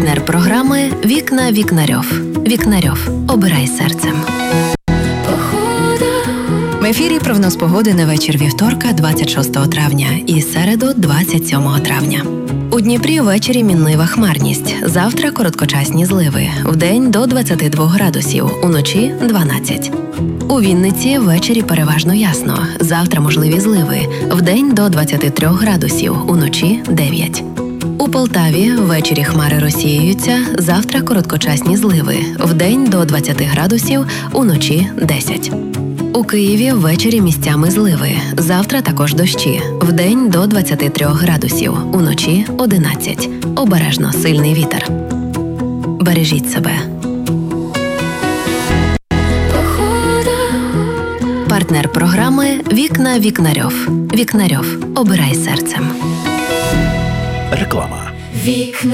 Партнер програми «Вікна Вікнарьов». Вікнарьов. Обирай серцем. В ефірі прогноз погоди на вечір вівторка, 26 травня і середу, 27 травня. У Дніпрі ввечері мінлива хмарність. Завтра короткочасні зливи. Вдень до 22 градусів, уночі – 12. У Вінниці ввечері переважно ясно. Завтра можливі зливи. Вдень до 23 градусів, уночі – 9. У Полтаві ввечері хмари розсіюються. Завтра короткочасні зливи. Вдень до 20 градусів, уночі – 10. У Києві ввечері місцями зливи. Завтра також дощі. Вдень до 23 градусів. Уночі – 11. Обережно сильний вітер. Бережіть себе. Партнер програми «Вікна Вікнарьов». Вікнарьов. Обирай серцем. Реклама. Вікна